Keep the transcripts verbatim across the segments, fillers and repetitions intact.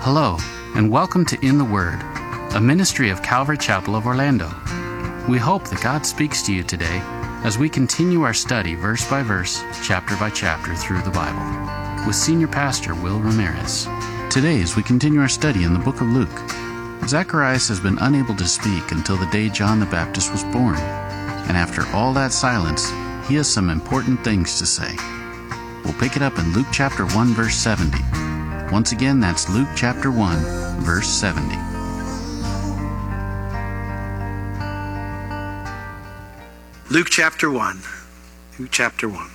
Hello, and welcome to In the Word, a ministry of Calvary Chapel of Orlando. We hope that God speaks to you today as we continue our study verse by verse, chapter by chapter through the Bible, with Senior Pastor Will Ramirez. Today, as we continue our study in the book of Luke, Zacharias has been unable to speak until the day John the Baptist was born, and after all that silence, he has some important things to say. We'll pick it up in Luke chapter one, verse seventy. Once again, that's Luke chapter one, verse seventy. Luke chapter one. Luke chapter one.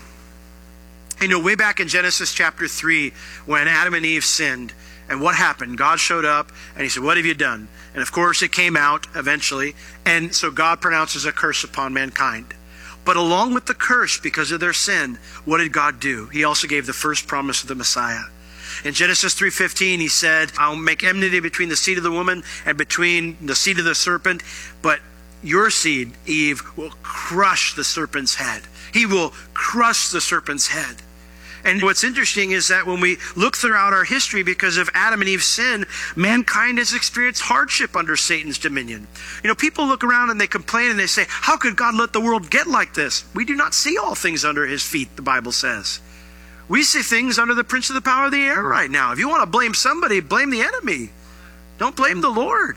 You know, way back in Genesis chapter three, when Adam and Eve sinned, and what happened? God showed up, and he said, "What have you done?" And of course, it came out eventually, and so God pronounces a curse upon mankind. But along with the curse, because of their sin, what did God do? He also gave the first promise of the Messiah. In Genesis three fifteen, he said, "I'll make enmity between the seed of the woman and between the seed of the serpent, but your seed, Eve, will crush the serpent's head." He will crush the serpent's head. And what's interesting is that when we look throughout our history, because of Adam and Eve's sin, mankind has experienced hardship under Satan's dominion. You know, people look around and they complain and they say, "How could God let the world get like this?" We do not see all things under his feet, the Bible says. We see things under the prince of the power of the air right now. If you want to blame somebody, blame the enemy. Don't blame the Lord.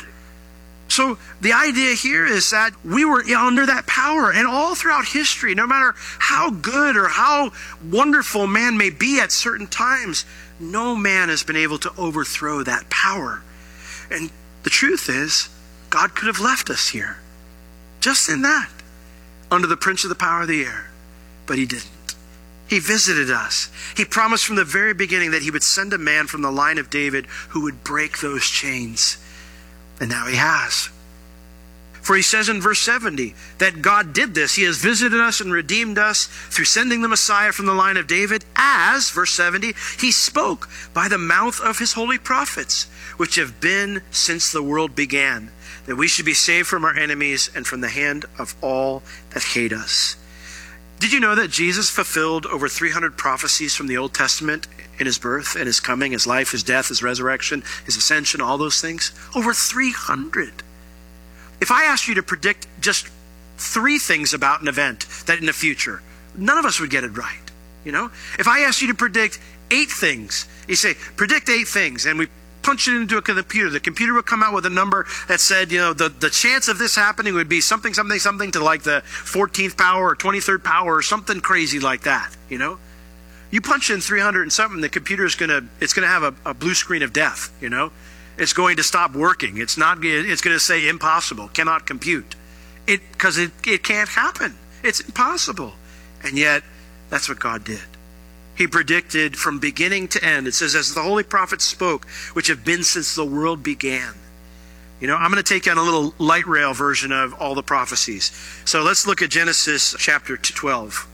So the idea here is that we were under that power, and all throughout history, no matter how good or how wonderful man may be at certain times, no man has been able to overthrow that power. And the truth is, God could have left us here, just in that, under the prince of the power of the air, but he didn't. He visited us. He promised from the very beginning that he would send a man from the line of David who would break those chains. And now he has. For he says in verse seventy that God did this. He has visited us and redeemed us through sending the Messiah from the line of David, as, verse seventy, he spoke by the mouth of his holy prophets, which have been since the world began, that we should be saved from our enemies and from the hand of all that hate us. Did you know that Jesus fulfilled over three hundred prophecies from the Old Testament in his birth and his coming, his life, his death, his resurrection, his ascension, all those things? Over three hundred. If I asked you to predict just three things about an event that in the future, none of us would get it right. You know, if I asked you to predict eight things, you say, predict eight things, and we punch it into a computer, the computer would come out with a number that said, you know, the, the chance of this happening would be something, something, something to like the fourteenth power or twenty-third power or something crazy like that, you know? You punch in three hundred and something, the computer is going to, it's going to have a, a blue screen of death, you know? It's going to stop working. It's not, it's going to say impossible, cannot compute. It, because it, it can't happen. It's impossible. And yet, that's what God did. He predicted from beginning to end. It says, as the holy prophets spoke, which have been since the world began. You know, I'm going to take on a little light rail version of all the prophecies. So let's look at Genesis chapter twelve.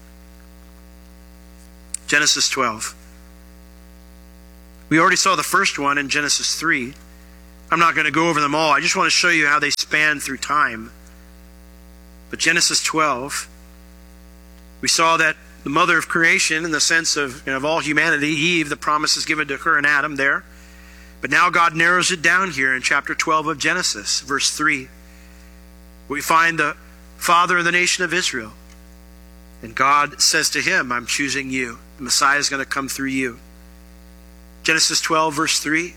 Genesis twelve. We already saw the first one in Genesis three. I'm not going to go over them all. I just want to show you how they span through time. But Genesis twelve, we saw that the mother of creation, in the sense of, you know, of all humanity, Eve, the promise is given to her and Adam there. But now God narrows it down here in chapter twelve of Genesis, verse three. We find the father of the nation of Israel. And God says to him, I'm choosing you. The Messiah is going to come through you. Genesis twelve, verse three.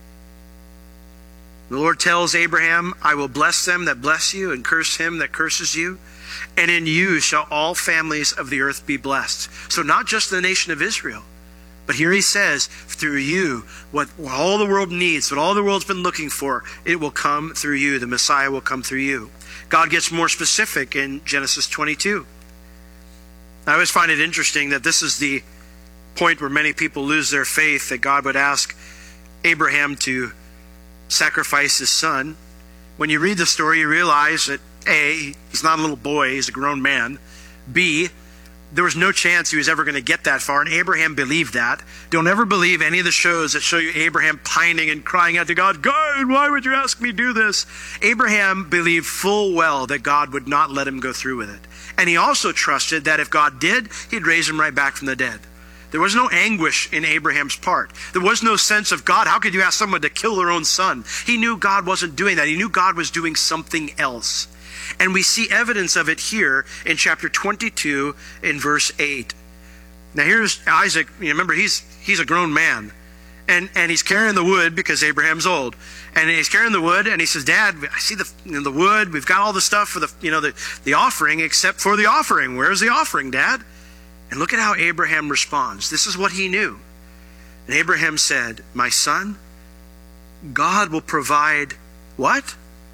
The Lord tells Abraham, I will bless them that bless you and curse him that curses you. And in you shall all families of the earth be blessed. So not just the nation of Israel, but here he says, through you, what, what all the world needs, what all the world's been looking for, it will come through you. The Messiah will come through you. God gets more specific in Genesis twenty-two. I always find it interesting that this is the point where many people lose their faith, that God would ask Abraham to sacrifice his son. When you read the story, you realize that A, he's not a little boy, he's a grown man. B, there was no chance he was ever going to get that far, and Abraham believed that. Don't ever believe any of the shows that show you Abraham pining and crying out to God, God, why would you ask me to do this? Abraham believed full well that God would not let him go through with it. And he also trusted that if God did, he'd raise him right back from the dead. There was no anguish in Abraham's part. There was no sense of, God, how could you ask someone to kill their own son? He knew God wasn't doing that. He knew God was doing something else. And we see evidence of it here in chapter twenty-two in verse eight. Now here's Isaac. You remember, he's he's a grown man. And and he's carrying the wood because Abraham's old. And he's carrying the wood, and he says, Dad, I see the you know, the wood. We've got all the stuff for the you know the, the offering, except for the offering. Where's the offering, Dad? And look at how Abraham responds. This is what he knew. And Abraham said, my son, God will provide what?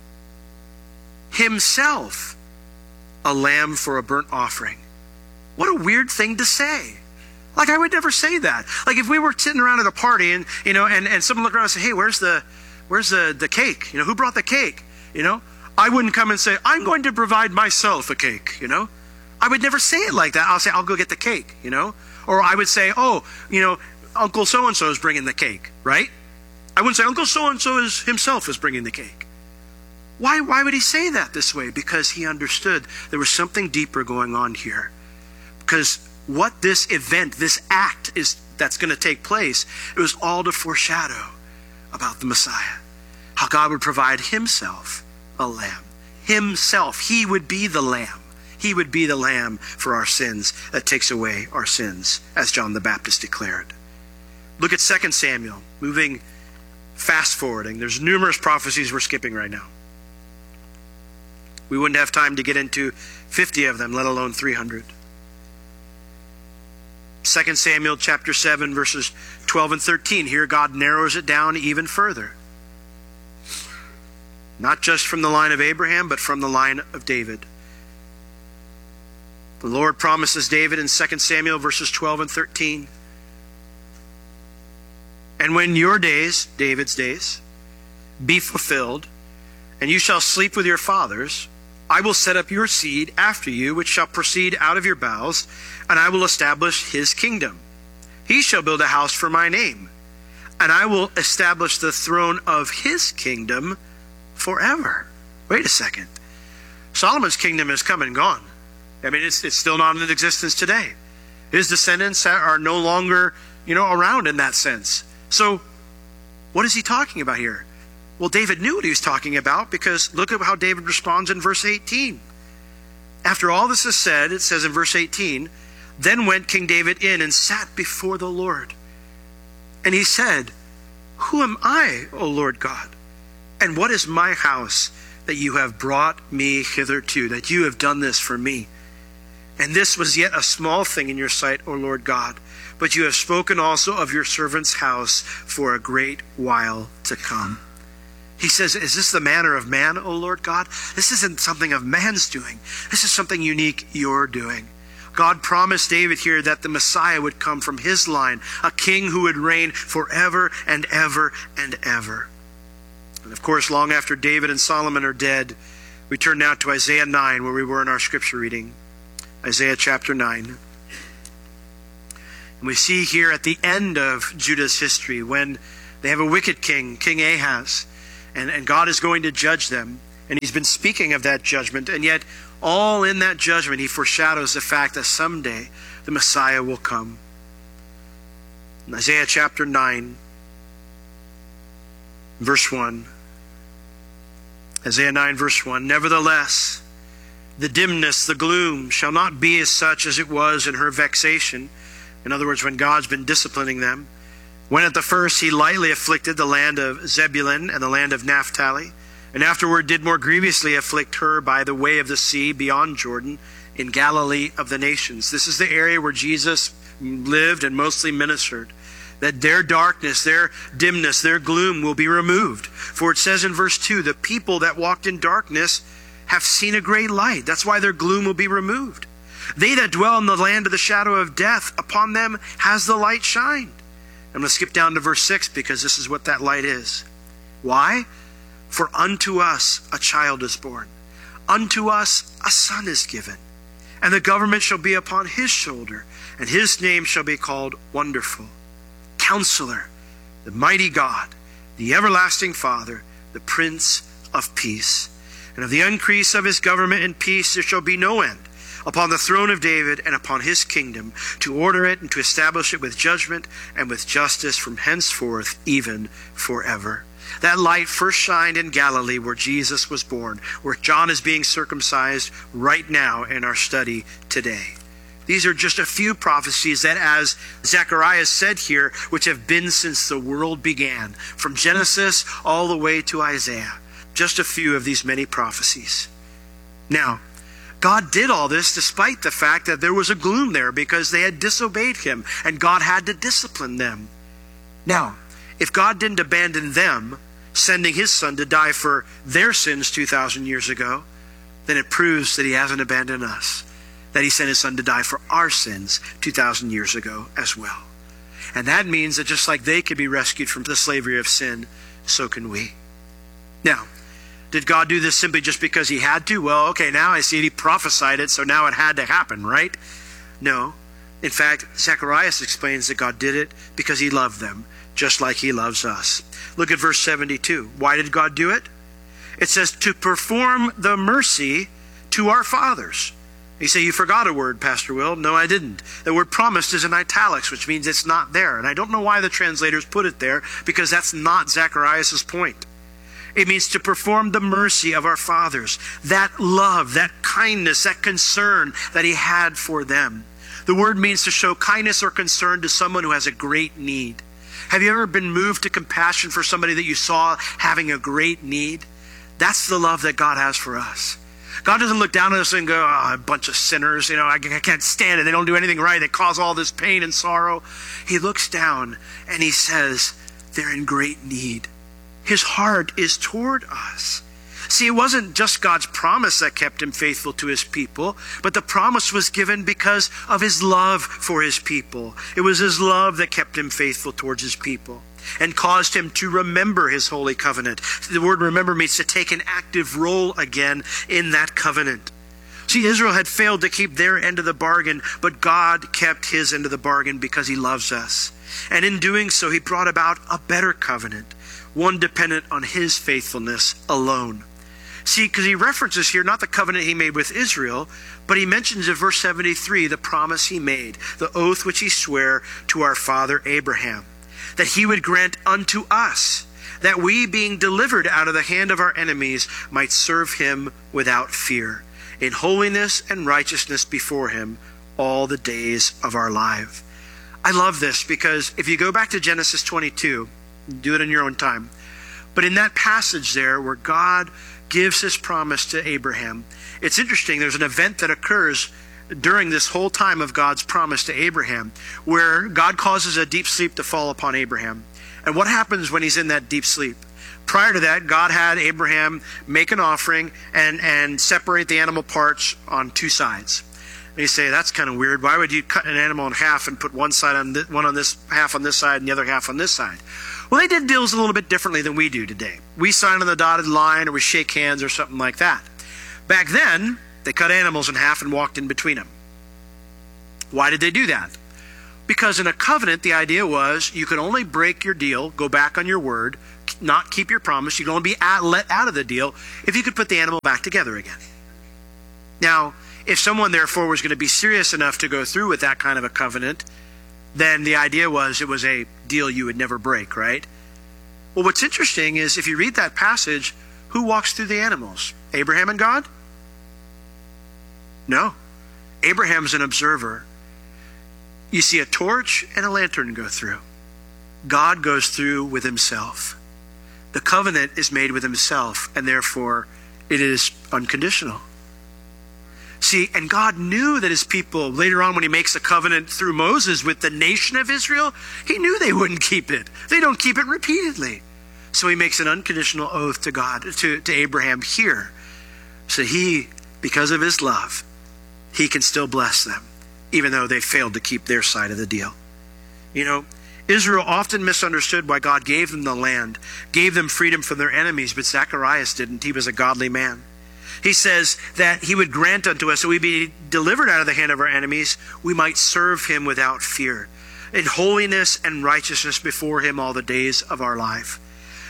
Himself a lamb for a burnt offering. What a weird thing to say. Like, I would never say that. Like, if we were sitting around at a party and, you know, and, and someone looked around and said, hey, where's the, where's the, the cake? You know, who brought the cake? You know, I wouldn't come and say, I'm going to provide myself a cake, you know. I would never say it like that. I'll say, I'll go get the cake, you know. Or I would say, oh, you know, Uncle so-and-so is bringing the cake, right? I wouldn't say, Uncle so-and-so is himself is bringing the cake. Why, why would he say that this way? Because he understood there was something deeper going on here. Because what this event, this act is that's going to take place, it was all to foreshadow about the Messiah. How God would provide himself a lamb. Himself. He would be the lamb. He would be the lamb for our sins that takes away our sins, as John the Baptist declared. Look at Second Samuel, moving fast forwarding. There's numerous prophecies we're skipping right now. We wouldn't have time to get into fifty of them, let alone three hundred. Second Samuel chapter seven, verses twelve and thirteen. Here God narrows it down even further. Not just from the line of Abraham, but from the line of David. The Lord promises David in Second Samuel verses twelve and thirteen. And when your days, David's days, be fulfilled, and you shall sleep with your fathers, I will set up your seed after you, which shall proceed out of your bowels, and I will establish his kingdom. He shall build a house for my name, and I will establish the throne of his kingdom forever. Wait a second. Solomon's kingdom has come and gone. I mean, it's, it's still not in existence today. His descendants are no longer, you know, around in that sense. So, what is he talking about here? Well, David knew what he was talking about, because look at how David responds in verse eighteen. After all this is said, it says in verse eighteen, then went King David in and sat before the Lord. And he said, who am I, O Lord God? And what is my house that you have brought me hitherto, that you have done this for me? And this was yet a small thing in your sight, O Lord God. But you have spoken also of your servant's house for a great while to come. He says, is this the manner of man, O Lord God? This isn't something of man's doing. This is something unique you're doing. God promised David here that the Messiah would come from his line, a king who would reign forever and ever and ever. And of course, long after David and Solomon are dead, we turn now to Isaiah nine, where we were in our scripture reading. Isaiah chapter nine. And we see here at the end of Judah's history, when they have a wicked king, King Ahaz, and, and God is going to judge them. And he's been speaking of that judgment, and yet all in that judgment he foreshadows the fact that someday the Messiah will come. In Isaiah chapter nine, verse one. Isaiah nine, verse one. Nevertheless, the dimness, the gloom, shall not be as such as it was in her vexation. In other words, when God's been disciplining them. When at the first he lightly afflicted the land of Zebulun and the land of Naphtali, and afterward did more grievously afflict her by the way of the sea beyond Jordan, in Galilee of the nations. This is the area where Jesus lived and mostly ministered. That their darkness, their dimness, their gloom will be removed. For it says in verse two, the people that walked in darkness have seen a great light. That's why their gloom will be removed. They that dwell in the land of the shadow of death, upon them has the light shined. I'm going to skip down to verse six, because this is what that light is. Why? For unto us a child is born. Unto us a son is given. And the government shall be upon his shoulder. And his name shall be called Wonderful, Counselor, the Mighty God, the Everlasting Father, the Prince of Peace. And of the increase of his government and peace there shall be no end, upon the throne of David and upon his kingdom, to order it and to establish it with judgment and with justice from henceforth, even forever. That light first shined in Galilee where Jesus was born, where John is being circumcised right now in our study today. These are just a few prophecies that, as Zechariah said here, which have been since the world began, from Genesis all the way to Isaiah. Just a few of these many prophecies. Now, God did all this despite the fact that there was a gloom there because they had disobeyed him and God had to discipline them. Now, if God didn't abandon them, sending his son to die for their sins two thousand years ago, then it proves that he hasn't abandoned us, that he sent his son to die for our sins two thousand years ago as well. And that means that just like they could be rescued from the slavery of sin, so can we. Now, did God do this simply just because he had to? Well, okay, now I see it. He prophesied it, so now it had to happen, right? No. In fact, Zacharias explains that God did it because he loved them, just like he loves us. Look at verse seventy-two. Why did God do it? It says, to perform the mercy to our fathers. You say, you forgot a word, Pastor Will. No, I didn't. The word promised is in italics, which means it's not there. And I don't know why the translators put it there, because that's not Zacharias' point. It means to perform the mercy of our fathers. That love, that kindness, that concern that he had for them. The word means to show kindness or concern to someone who has a great need. Have you ever been moved to compassion for somebody that you saw having a great need? That's the love that God has for us. God doesn't look down on us and go, oh, a bunch of sinners, you know, I can't stand it. They don't do anything right. They cause all this pain and sorrow. He looks down and he says, they're in great need. His heart is toward us. See, it wasn't just God's promise that kept him faithful to his people, but the promise was given because of his love for his people. It was his love that kept him faithful towards his people and caused him to remember his holy covenant. The word remember means to take an active role again in that covenant. See, Israel had failed to keep their end of the bargain, but God kept his end of the bargain because he loves us. And in doing so, he brought about a better covenant, one dependent on his faithfulness alone. See, because he references here not the covenant he made with Israel, but he mentions in verse seventy-three the promise he made, the oath which he sware to our father Abraham, that he would grant unto us, that we, being delivered out of the hand of our enemies, might serve him without fear, in holiness and righteousness before him all the days of our life. I love this because if you go back to Genesis twenty-two, do it in your own time. But in that passage there where God gives his promise to Abraham, it's interesting. There's an event that occurs during this whole time of God's promise to Abraham where God causes a deep sleep to fall upon Abraham. And what happens when he's in that deep sleep? Prior to that, God had Abraham make an offering and, and separate the animal parts on two sides. And you say, that's kind of weird. Why would you cut an animal in half and put one side on this, one on this half on this side and the other half on this side? Well, they did deals a little bit differently than we do today. We sign on the dotted line or we shake hands or something like that. Back then, they cut animals in half and walked in between them. Why did they do that? Because in a covenant, the idea was you could only break your deal, go back on your word, not keep your promise. You could only be at, let out of the deal if you could put the animal back together again. Now, if someone therefore was going to be serious enough to go through with that kind of a covenant, then the idea was it was a deal you would never break, right? Well, what's interesting is if you read that passage, who walks through the animals? Abraham and God? No. Abraham's an observer. You see a torch and a lantern go through. God goes through with himself. The covenant is made with himself, and therefore it is unconditional. See, and God knew that his people, later on when he makes a covenant through Moses with the nation of Israel, he knew they wouldn't keep it. They don't keep it repeatedly. So he makes an unconditional oath to God, to, to Abraham here. So he, because of his love, he can still bless them, even though they failed to keep their side of the deal. You know, Israel often misunderstood why God gave them the land, gave them freedom from their enemies, but Zacharias didn't. He was a godly man. He says that he would grant unto us, so we be delivered out of the hand of our enemies, we might serve him without fear, in holiness and righteousness before him all the days of our life.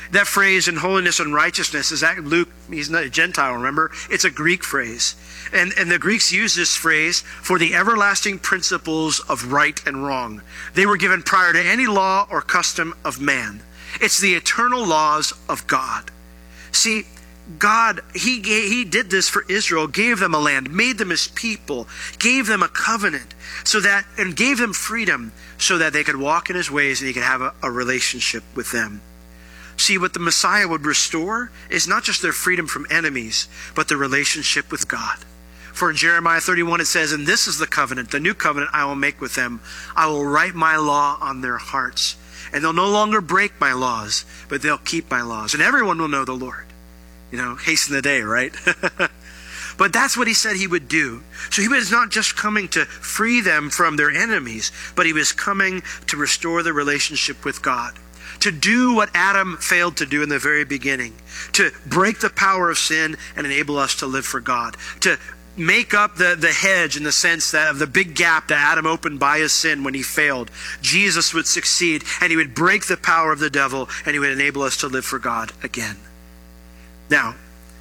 That phrase, in holiness and righteousness, is that Luke, he's not a Gentile, remember? It's a Greek phrase. And, and the Greeks use this phrase for the everlasting principles of right and wrong. They were given prior to any law or custom of man. It's the eternal laws of God. See, God, he, gave, he did this for Israel, gave them a land, made them his people, gave them a covenant, so that, and gave them freedom so that they could walk in his ways and he could have a, a relationship with them. See, what the Messiah would restore is not just their freedom from enemies, but the relationship with God. For in Jeremiah thirty-one it says, and this is the covenant, the new covenant I will make with them. I will write my law on their hearts. And they'll no longer break my laws, but they'll keep my laws. And everyone will know the Lord. You know, hasten the day, right? But that's what he said he would do. So he was not just coming to free them from their enemies, but he was coming to restore the relationship with God. To do what Adam failed to do in the very beginning. To break the power of sin and enable us to live for God. To make up the, the hedge in the sense that of the big gap that Adam opened by his sin when he failed. Jesus would succeed and he would break the power of the devil and he would enable us to live for God again. Now,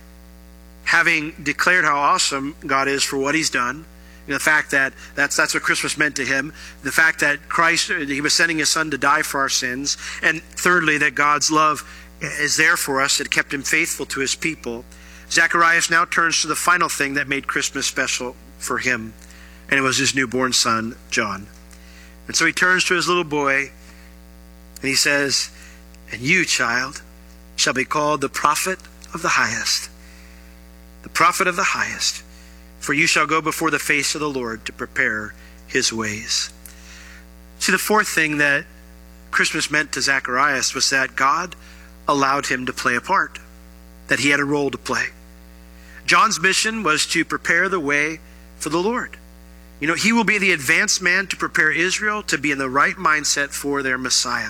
having declared how awesome God is for what he's done, the fact that that's, that's what Christmas meant to him, the fact that Christ, he was sending his son to die for our sins, and thirdly, that God's love is there for us, that kept him faithful to his people, Zacharias now turns to the final thing that made Christmas special for him, and it was his newborn son, John. And so he turns to his little boy, and he says, and you, child, shall be called the prophet of the highest. The prophet of the highest. For you shall go before the face of the Lord to prepare his ways. See, the fourth thing that Christmas meant to Zacharias was that God allowed him to play a part, that he had a role to play. John's mission was to prepare the way for the Lord. You know, he will be the advanced man to prepare Israel to be in the right mindset for their Messiah.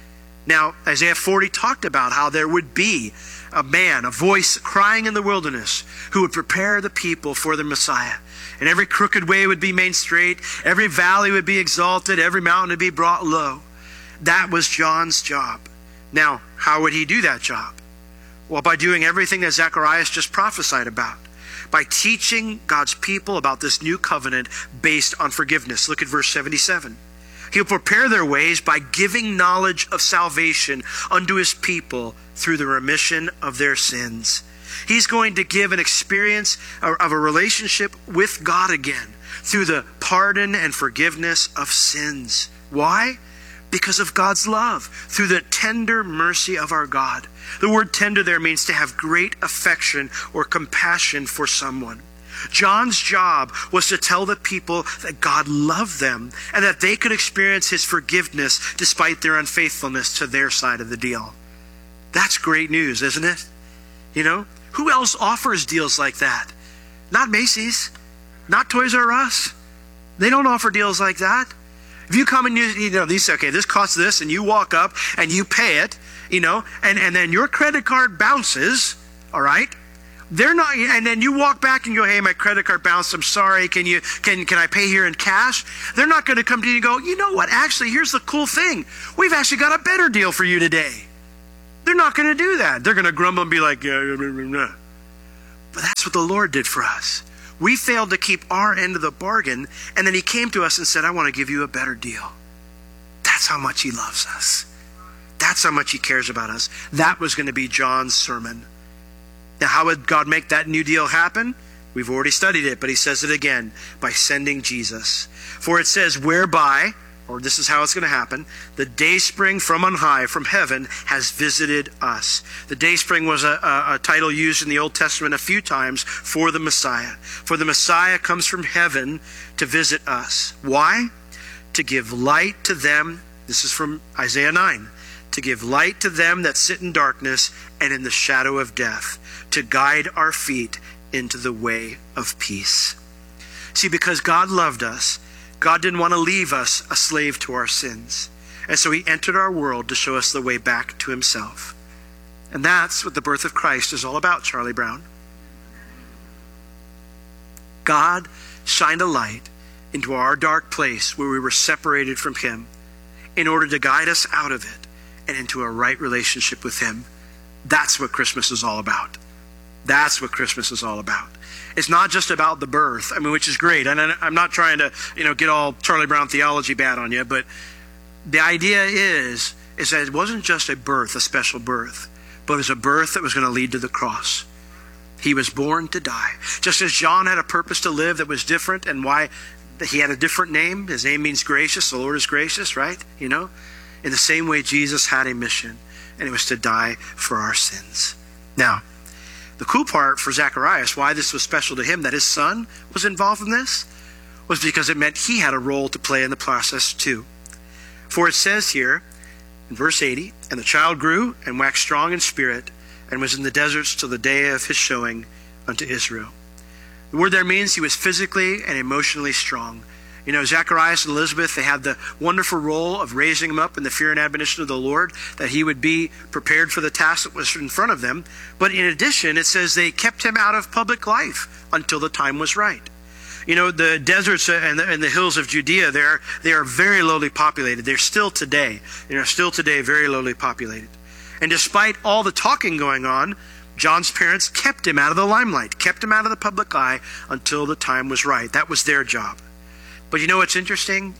Now, Isaiah forty talked about how there would be a man, a voice crying in the wilderness who would prepare the people for the Messiah. And every crooked way would be made straight, every valley would be exalted, every mountain would be brought low. That was John's job. Now, how would he do that job? Well, by doing everything that Zacharias just prophesied about. By teaching God's people about this new covenant based on forgiveness. Look at verse seventy-seven. He'll prepare their ways by giving knowledge of salvation unto his people through the remission of their sins. He's going to give an experience of a relationship with God again through the pardon and forgiveness of sins. Why? Because of God's love, through the tender mercy of our God. The word tender there means to have great affection or compassion for someone. John's job was to tell the people that God loved them and that they could experience his forgiveness despite their unfaithfulness to their side of the deal. That's great news, isn't it? You know, who else offers deals like that? Not Macy's, not Toys R Us. They don't offer deals like that. If you come and you, you know, these, okay, this costs this, and you walk up and you pay it, you know, and, and then your credit card bounces, all right? They're not, and then you walk back and go, hey, my credit card bounced, I'm sorry, can you, can, can I pay here in cash? They're not going to come to you and go, you know what, actually, here's the cool thing. We've actually got a better deal for you today. They're not going to do that. They're going to grumble and be like, yeah, yeah, yeah, yeah. But that's what the Lord did for us. We failed to keep our end of the bargain, and then he came to us and said, I want to give you a better deal. That's how much he loves us. That's how much he cares about us. That was going to be John's sermon. Now, how would God make that new deal happen? We've already studied it, but he says it again, by sending Jesus. For it says, whereby, or this is how it's going to happen, the dayspring from on high, from heaven, has visited us. The dayspring was a, a, a title used in the Old Testament a few times for the Messiah. For the Messiah comes from heaven to visit us. Why? To give light to them, this is from Isaiah nine, to give light to them that sit in darkness and in the shadow of death, to guide our feet into the way of peace. See, because God loved us, God didn't want to leave us a slave to our sins. And so he entered our world to show us the way back to himself. And that's what the birth of Christ is all about, Charlie Brown. God shined a light into our dark place where we were separated from him in order to guide us out of it and into a right relationship with him That's what Christmas is all about. That's what Christmas is all about. It's not just about the birth, I mean, which is great. And I'm not trying to, you know, get all Charlie Brown theology bad on you, but the idea is, is that it wasn't just a birth, a special birth, but it was a birth that was going to lead to the cross. He was born to die. Just as John had a purpose to live that was different, and why he had a different name. His name means gracious. The Lord is gracious, right? You know? In the same way, Jesus had a mission, and it was to die for our sins. Now, the cool part for Zacharias, why this was special to him, that his son was involved in this, was because it meant he had a role to play in the process too. For it says here, in verse eighty, and the child grew and waxed strong in spirit, and was in the deserts till the day of his showing unto Israel. The word there means he was physically and emotionally strong. You know, Zacharias and Elizabeth, they had the wonderful role of raising him up in the fear and admonition of the Lord, that he would be prepared for the task that was in front of them. But in addition, it says they kept him out of public life until the time was right. You know, the deserts and the, and the hills of Judea, they're, they are very lowly populated. They're still today. They're still today very lowly populated. And despite all the talking going on, John's parents kept him out of the limelight, kept him out of the public eye until the time was right. That was their job. But you know what's interesting?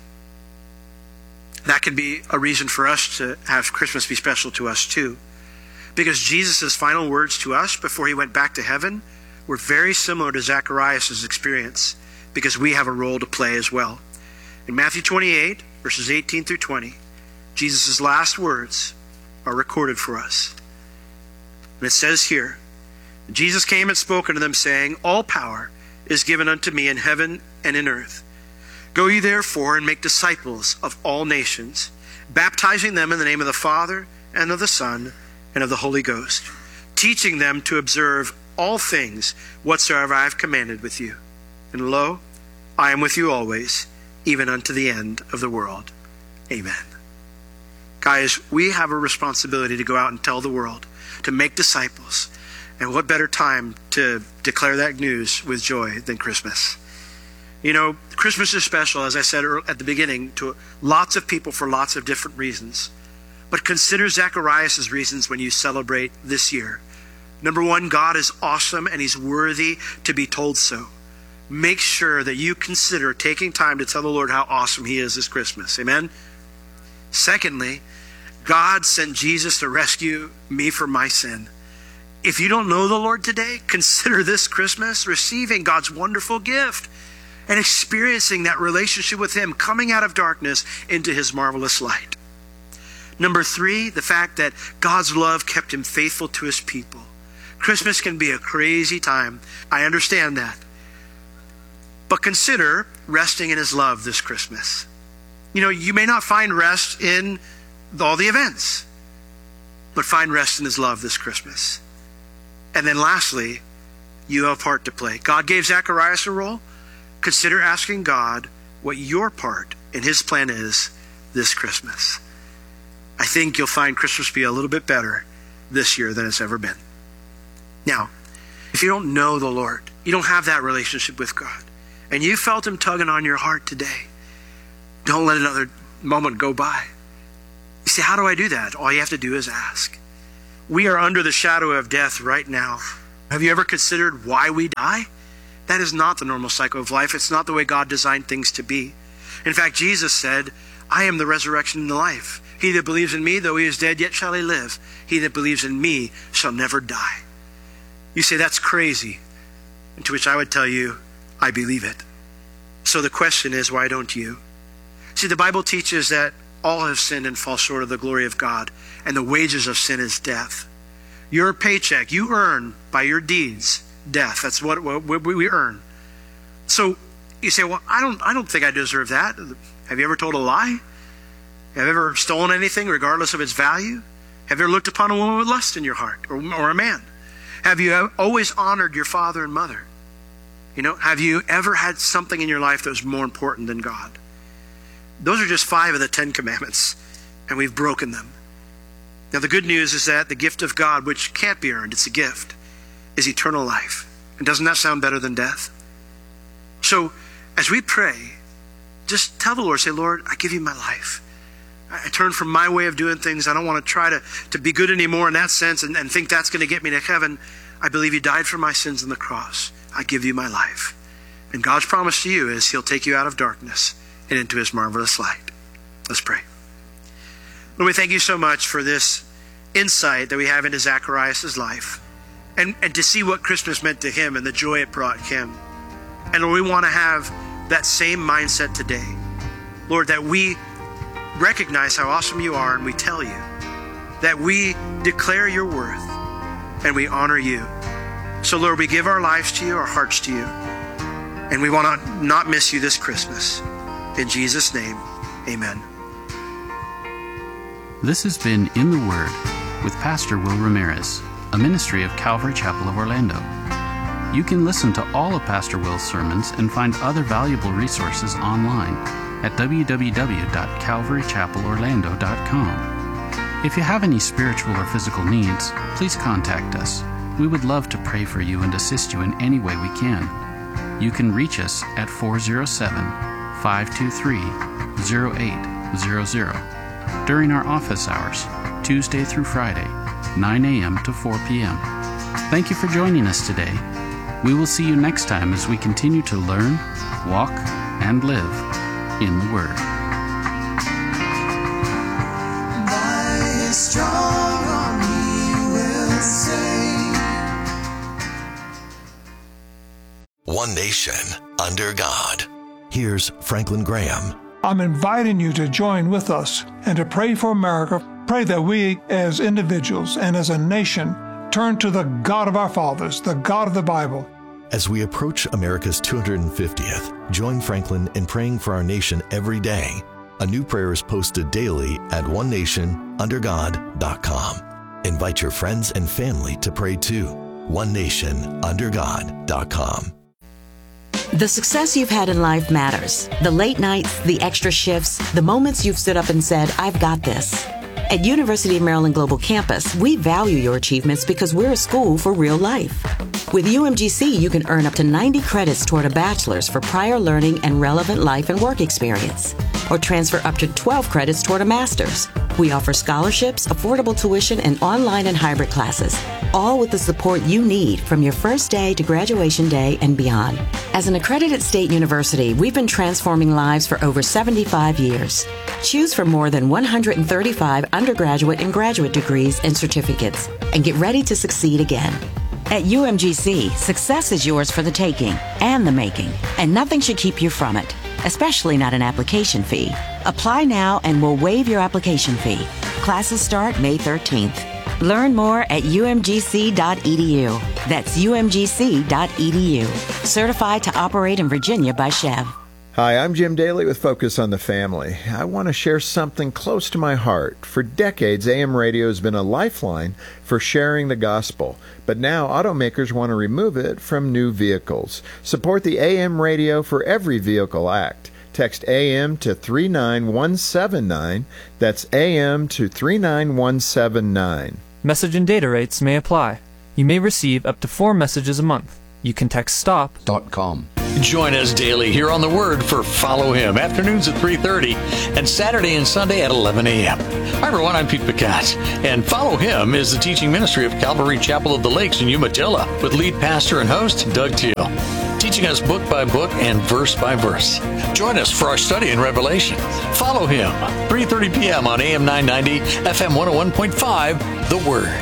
That can be a reason for us to have Christmas be special to us too. Because Jesus' final words to us before he went back to heaven were very similar to Zacharias' experience, because we have a role to play as well. In Matthew twenty-eight, verses eighteen through twenty, Jesus' last words are recorded for us. And it says here, Jesus came and spoke unto them, saying, all power is given unto me in heaven and in earth. Go ye therefore and make disciples of all nations, baptizing them in the name of the Father and of the Son and of the Holy Ghost, teaching them to observe all things whatsoever I have commanded with you. And lo, I am with you always, even unto the end of the world. Amen. Guys, we have a responsibility to go out and tell the world, to make disciples. And what better time to declare that news with joy than Christmas? You know, Christmas is special, as I said at the beginning, to lots of people for lots of different reasons. But consider Zacharias' reasons when you celebrate this year. Number one, God is awesome and he's worthy to be told so. Make sure that you consider taking time to tell the Lord how awesome he is this Christmas. Amen? Secondly, God sent Jesus to rescue me from my sin. If you don't know the Lord today, consider this Christmas receiving God's wonderful gift and experiencing that relationship with him, coming out of darkness into his marvelous light. Number three, the fact that God's love kept him faithful to his people. Christmas can be a crazy time. I understand that. But consider resting in his love this Christmas. You know, you may not find rest in all the events, but find rest in his love this Christmas. And then lastly, you have a part to play. God gave Zacharias a role. Consider asking God what your part in his plan is this Christmas. I think you'll find Christmas be a little bit better this year than it's ever been. Now, if you don't know the Lord, you don't have that relationship with God, and you felt him tugging on your heart today, don't let another moment go by. You say, how do I do that? All you have to do is ask. We are under the shadow of death right now. Have you ever considered why we die? That is not the normal cycle of life. It's not the way God designed things to be. In fact, Jesus said, I am the resurrection and the life. He that believes in me, though he is dead, yet shall he live. He that believes in me shall never die. You say, that's crazy. And to which I would tell you, I believe it. So the question is, why don't you? See, the Bible teaches that all have sinned and fall short of the glory of God, and the wages of sin is death. Your paycheck, you earn by your deeds, death. That's what, what we earn. So you say, well, I don't, I don't think I deserve that. Have you ever told a lie? Have you ever stolen anything regardless of its value? Have you ever looked upon a woman with lust in your heart, or, or a man? Have you always honored your father and mother? You know, have you ever had something in your life that was more important than God? Those are just five of the Ten Commandments, and we've broken them. Now, the good news is that the gift of God, which can't be earned, it's a gift, is eternal life. And doesn't that sound better than death? So, as we pray, just tell the Lord, say, Lord, I give you my life. I turn from my way of doing things. I don't want to try to, to be good anymore in that sense and, and think that's going to get me to heaven. I believe you died for my sins on the cross. I give you my life. And God's promise to you is he'll take you out of darkness and into his marvelous light. Let's pray. Lord, we thank you so much for this insight that we have into Zacharias' life and, and to see what Christmas meant to him and the joy it brought him. And Lord, we want to have that same mindset today. Lord, that we recognize how awesome you are and we tell you, that we declare your worth and we honor you. So Lord, we give our lives to you, our hearts to you, and we want to not miss you this Christmas. In Jesus' name, amen. This has been In the Word with Pastor Will Ramirez, a ministry of Calvary Chapel of Orlando. You can listen to all of Pastor Will's sermons and find other valuable resources online at w w w dot calvary chapel orlando dot com. If you have any spiritual or physical needs, please contact us. We would love to pray for you and assist you in any way we can. You can reach us at four oh seven, five two three, oh eight hundred during our office hours, Tuesday through Friday, nine a.m. to four p.m. Thank you for joining us today. We will see you next time as we continue to learn, walk, and live in the Word. By his strong arm he will save. One nation under God. Here's Franklin Graham. I'm inviting you to join with us and to pray for America. Pray that we as individuals and as a nation turn to the God of our fathers, the God of the Bible. As we approach America's two hundred fiftieth, join Franklin in praying for our nation every day. A new prayer is posted daily at one nation under god dot com. Invite your friends and family to pray too. one nation under god dot com. The success you've had in life matters. The late nights, the extra shifts, the moments you've stood up and said, I've got this. At University of Maryland Global Campus, we value your achievements because we're a school for real life. With U M G C, you can earn up to ninety credits toward a bachelor's for prior learning and relevant life and work experience, or transfer up to twelve credits toward a master's. We offer scholarships, affordable tuition, and online and hybrid classes, all with the support you need from your first day to graduation day and beyond. As an accredited state university, we've been transforming lives for over seventy-five years. Choose from more than one hundred thirty-five undergraduate and graduate degrees and certificates, and get ready to succeed again. At U M G C, success is yours for the taking and the making, and nothing should keep you from it, especially not an application fee. Apply now and we'll waive your application fee. Classes start May thirteenth. Learn more at u m g c dot e d u. That's u m g c dot e d u. Certified to operate in Virginia by Chev. Hi, I'm Jim Daly with Focus on the Family. I want to share something close to my heart. For decades, A M radio has been a lifeline for sharing the gospel, but now automakers want to remove it from new vehicles. Support the A M Radio for Every Vehicle Act. Text A M to three nine one seven nine. That's A M to three nine one seven nine. Message and data rates may apply. You may receive up to four messages a month. You can text stop dot com. Join us daily here on The Word for Follow Him, afternoons at three thirty, and Saturday and Sunday at eleven a.m. Hi, everyone. I'm Pete Picat, and Follow Him is the teaching ministry of Calvary Chapel of the Lakes in Umatilla, with lead pastor and host Doug Teal, teaching us book by book and verse by verse. Join us for our study in Revelation. Follow Him, three thirty p.m. on A M nine ninety, F M one oh one point five, The Word.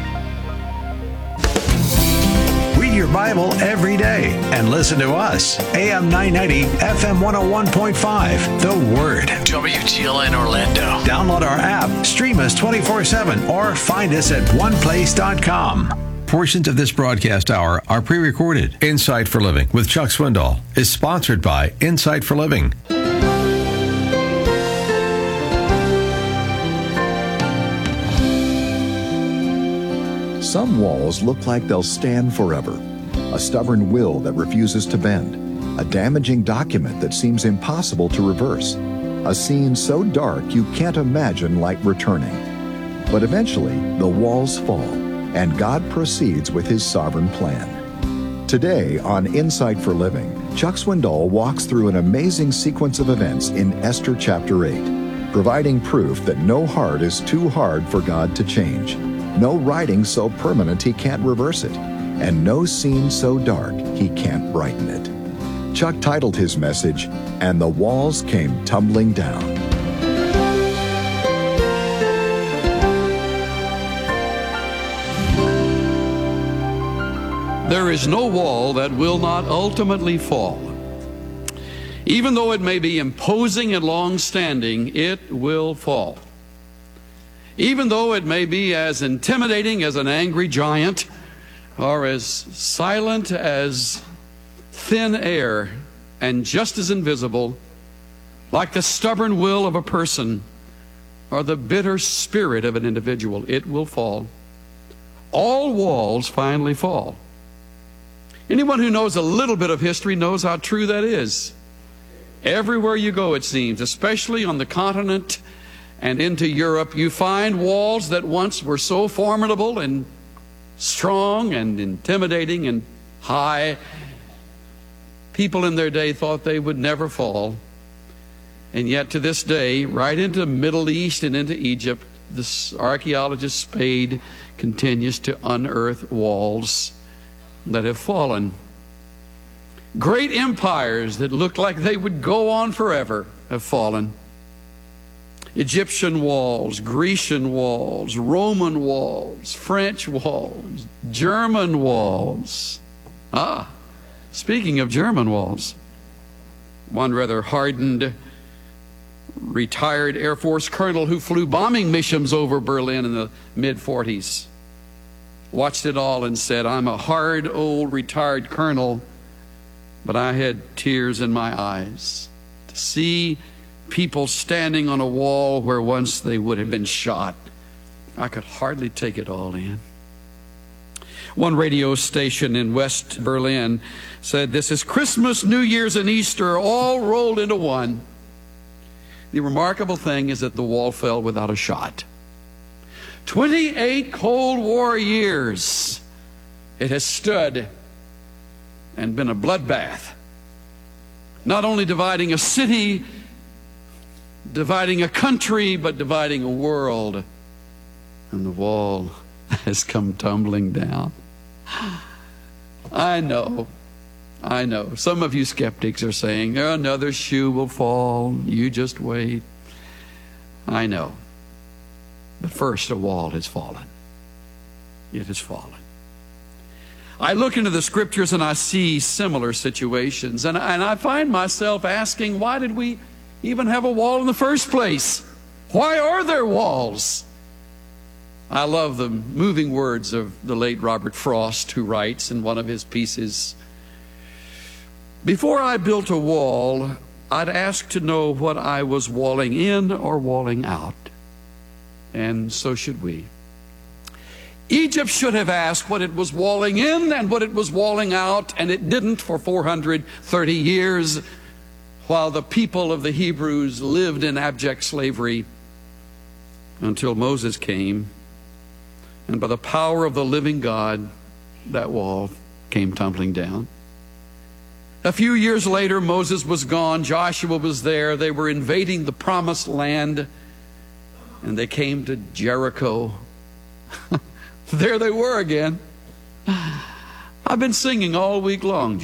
Read your Bible every day and listen to us. A M nine ninety, F M one oh one point five, The Word. W T L N Orlando. Download our app, stream us twenty-four seven, or find us at one place dot com. Portions of this broadcast hour are pre-recorded. Insight for Living with Chuck Swindoll is sponsored by Insight for Living. Some walls look like they'll stand forever. A stubborn will that refuses to bend. A damaging document that seems impossible to reverse. A scene so dark you can't imagine light returning. But eventually, the walls fall, and God proceeds with His sovereign plan. Today on Insight for Living, Chuck Swindoll walks through an amazing sequence of events in Esther chapter eight. providing proof that no heart is too hard for God to change, no writing so permanent he can't reverse it, and no scene so dark he can't brighten it. Chuck titled his message, "And the Walls Came Tumbling Down." There is no wall that will not ultimately fall. Even though it may be imposing and long-standing, it will fall. Even though it may be as intimidating as an angry giant, or as silent as thin air, and just as invisible, like the stubborn will of a person or the bitter spirit of an individual, it will fall. All walls finally fall. Anyone who knows a little bit of history knows how true that is. Everywhere you go, it seems, especially on the continent and into Europe, you find walls that once were so formidable and strong and intimidating and high. People in their day thought they would never fall. And yet to this day, right into the Middle East and into Egypt, this archaeologist Spade continues to unearth walls that have fallen. Great empires that looked like they would go on forever have fallen. Egyptian walls, Grecian walls, Roman walls, French walls, German walls. Ah, speaking of German walls, one rather hardened, retired Air Force colonel who flew bombing missions over Berlin in the mid forties watched it all and said, "I'm a hard old retired colonel, but I had tears in my eyes to see people standing on a wall where once they would have been shot. I could hardly take it all in." One radio station in West Berlin said, "This is Christmas, New Year's, and Easter all rolled into one." The remarkable thing is that the wall fell without a shot. twenty-eight Cold War years it has stood and been a bloodbath, not only dividing a city, dividing a country, but dividing a world. And the wall has come tumbling down. I know, I know. Some of you skeptics are saying, another shoe will fall. You just wait. I know. But first, a wall has fallen. It has fallen. I look into the scriptures and I see similar situations. And, and I find myself asking, why did we even have a wall in the first place? Why are there walls? I love the moving words of the late Robert Frost, who writes in one of his pieces, "Before I built a wall, I'd ask to know what I was walling in or walling out. And so should we. Egypt should have asked what it was walling in and what it was walling out, and it didn't for four hundred thirty years, while the people of the Hebrews lived in abject slavery until Moses came. And by the power of the living God, that wall came tumbling down. A few years later, Moses was gone. Joshua was there. They were invading the promised land. And they came to Jericho. There they were again. I've been singing all week long.